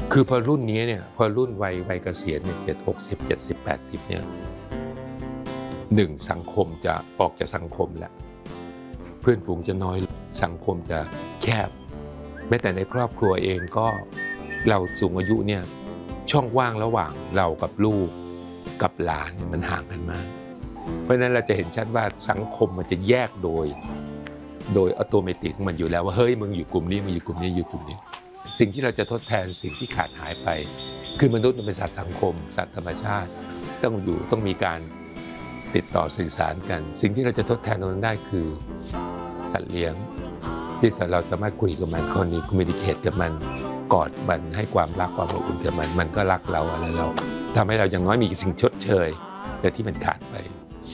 คือพอรุ่นนี้เนี่ยพอรุ่นวัยเกษียณเนี่ย60 70 80เนี่ยหนึ่งสังคมจะออกจากสังคมแล้วเพื่อนฝูงจะน้อยสังคมจะแคบแม้แต่ในครอบครัวเองก็เราสูงอายุเนี่ยช่องว่างระหว่างเรากับลูกกับหลานมันห่างกันมากเพราะฉะนั้นเราจะเห็นชัดว่าสังคมมันจะแยกโดยอัตโนมัติของมันอยู่แล้วว่าเฮ้ยมึงอยู่กลุ่มนี้มึงอยู่กลุ่มนี้อยู่กลุ่มนี้สิ่งที่เราจะทดแทนสิ่งที่ขาดหายไปคือมนุษย์เป็นสัตว์สังคมสัตว์ธรรมชาติต้องมีการติดต่อสื่อสารกันสิ่งที่เราจะทดแทนตรงนั้นได้คือสัตว์เลี้ยงที่เราสามารถคุยกับมันคอมมิวนิเคตกับมันกอดมันให้ความรักความอบอุ่นกับมันก็รักเราอะไรเราทำให้เราอย่างน้อยมีสิ่งชดเชยแต่ที่มันขาดไป